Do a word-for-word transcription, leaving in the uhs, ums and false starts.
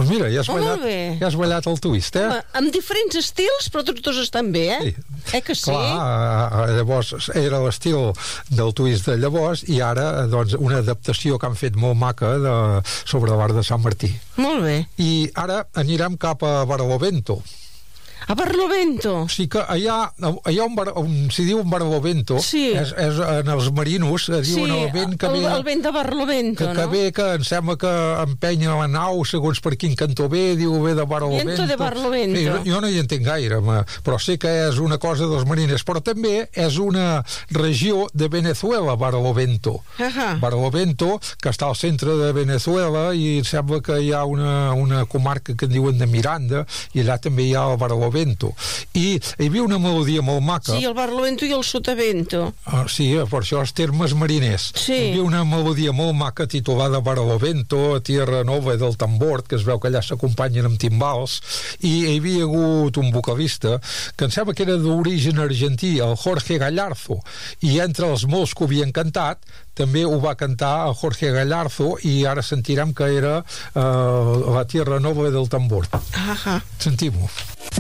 Doncs mira, ja has, oh, ballat, ja has ballat el twist, eh? Home, amb diferents estils, però tots dos estan bé, eh? Sí. Eh que sí? Clar, llavors era l'estil del twist de llavors i ara, doncs, una adaptació que han fet molt maca de, sobre l'art de Sant Martí. Molt bé. I ara anirem cap a Barlovento. A Barlovento. Sí que allà, allà on, bar, on s'hi diu un Barlovento, sí. és, és en els marinos, es sí, diuen el vent que el, ve... el vent de Barlovento, que, no? Que ve, que em sembla que empenya la nau segons per quin cantó ve, diu ve de Barlovento. Viento de Barlovento. Sí, jo no hi entenc gaire, però sé que és una cosa dels mariners, però també és una regió de Venezuela, Barlovento. Uh-huh. Barlovento, que està al centre de Venezuela, i em sembla que hi ha una, una comarca que en diuen de Miranda, i allà també hi ha el Barlovento. I hi havia una melodia molt maca. Sí, el Barlovento i el Sotavento. Ah, sí, per això els termes mariners. Sí. Hi havia una melodia molt maca titulada Barlovento, a Tierra Nova del Tambor, que es veu que allà s'acompanyen amb timbals, i hi havia hagut un vocalista que em sembla que era d'origen argentí, el Jorge Gallarzo, i entre els molts que ho havien cantat també ho va cantar el Jorge Gallarzo, i ara sentirem que era uh, la Tierra Nova del Tambor. Ah, sentim-ho.